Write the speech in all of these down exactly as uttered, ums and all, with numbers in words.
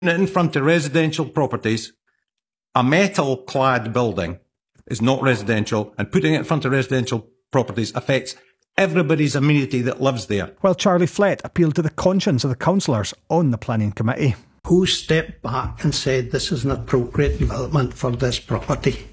in front of residential properties, a metal-clad building is not residential, and putting it in front of residential properties affects everybody's amenity that lives there. While Charlie Flett appealed to the conscience of the councillors on the planning committee. Who stepped back and said this is an appropriate development for this property?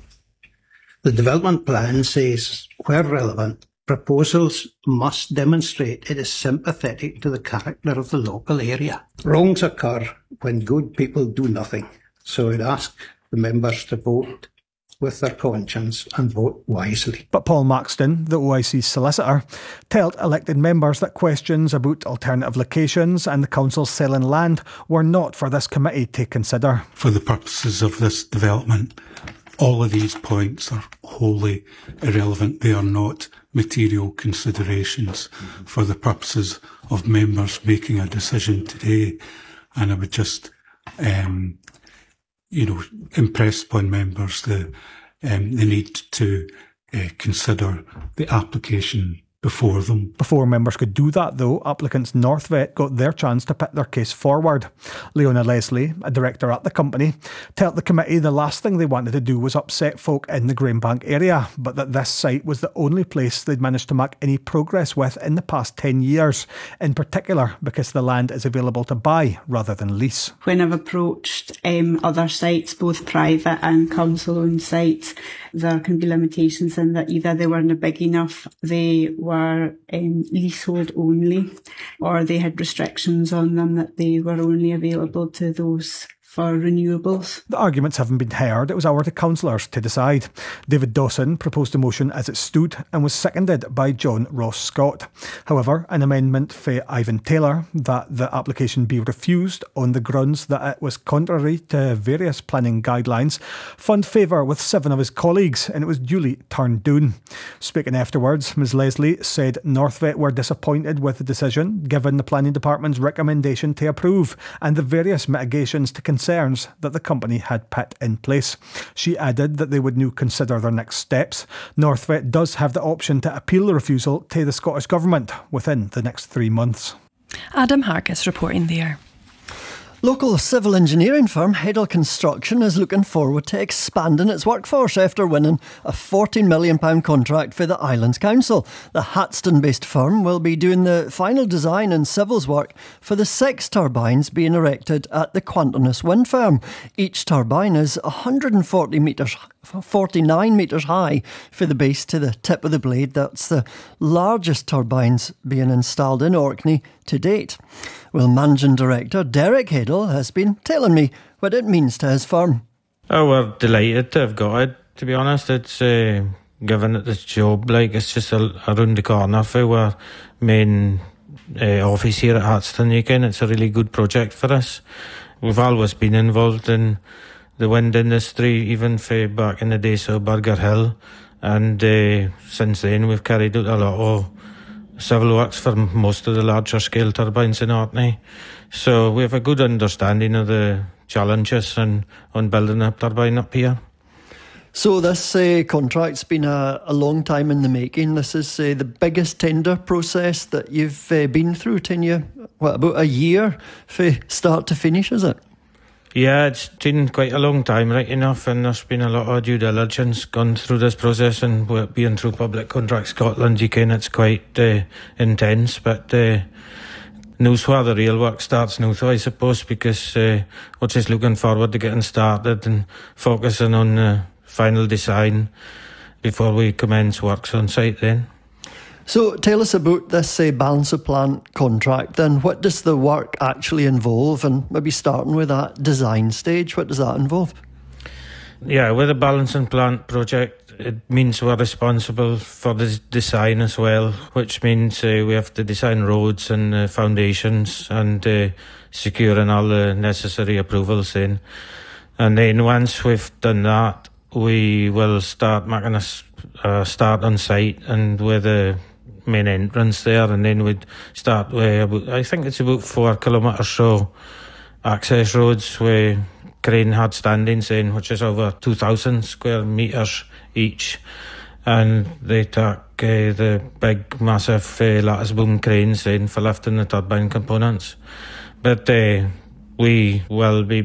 The development plan says, where relevant, proposals must demonstrate it is sympathetic to the character of the local area. Wrongs occur when good people do nothing, so I'd ask the members to vote with their conscience and vote wisely. But Paul Maxton, the O I C's solicitor, told elected members that questions about alternative locations and the council's selling land were not for this committee to consider. For the purposes of this development, all of these points are wholly irrelevant. They are not material considerations for the purposes of members making a decision today. And I would just, um, you know, impress upon members the, um, the need to uh, consider the application before them. Before members could do that, though, applicants Northvet got their chance to put their case forward. Leona Leslie, a director at the company, told the committee the last thing they wanted to do was upset folk in the Grainbank area, but that this site was the only place they'd managed to make any progress with in the past ten years, in particular because the land is available to buy rather than lease. When I've approached um, other sites, both private and council-owned sites, there can be limitations in that either they weren't big enough, they were um, leasehold only, or they had restrictions on them that they were only available to those for renewables. The arguments haven't been heard. It was over to councillors to decide. David Dawson proposed a motion as it stood and was seconded by John Ross Scott. However, an amendment for Ivan Taylor that the application be refused on the grounds that it was contrary to various planning guidelines found favour with seven of his colleagues, and it was duly turned down. Speaking afterwards, Miz Leslie said Northvet were disappointed with the decision, given the planning department's recommendation to approve and the various mitigations to consider concerns that the company had put in place. She added that they would now consider their next steps. Northvet does have the option to appeal the refusal to the Scottish Government within the next three months. Adam Harkis reporting there. Local civil engineering firm Heddle Construction is looking forward to expanding its workforce after winning a fourteen million pounds contract for the Islands Council. The Hatston-based firm will be doing the final design and civils work for the six turbines being erected at the Quantinus wind farm. Each turbine is one hundred forty metres, forty-nine metres high for the base to the tip of the blade. That's the largest turbines being installed in Orkney to date. Well, Managing Director Derek Heddle has been telling me what it means to his firm. Oh, we're delighted to have got it, to be honest. It's uh, given it this job, like it's just a, around the corner for our main uh, office here at Hatston. Again, it's a really good project for us. We've always been involved in the wind industry, even for back in the days of Burger Hill, and uh, since then we've carried out a lot of civil works for most of the larger scale turbines in Orkney. So we have a good understanding of the challenges and on building a turbine up here. So this uh, contract's been a, a long time in the making. This is uh, the biggest tender process that you've uh, been through. Ten year, what, about a year for start to finish, is it? Yeah, it's been quite a long time, right enough, and there's been a lot of due diligence gone through this process, and being through Public Contract Scotland, you can, it's quite uh, intense, but uh, now's where the real work starts now, so I suppose, because uh, we're just looking forward to getting started and focusing on the final design before we commence works on site then. So tell us about this uh, balance of plant contract then. What does the work actually involve? And maybe starting with that design stage, what does that involve? Yeah, with the balancing plant project, it means we're responsible for the design as well, which means uh, we have to design roads and uh, foundations and uh, securing all the necessary approvals in. And then once we've done that, we will start making a uh, start on site and with the main entrance there, and then we'd start with about, I think it's about four kilometres so access roads with crane hard standings in, which is over two thousand square metres each, and they take uh, the big massive uh, lattice boom cranes in for lifting the turbine components. But uh, we will be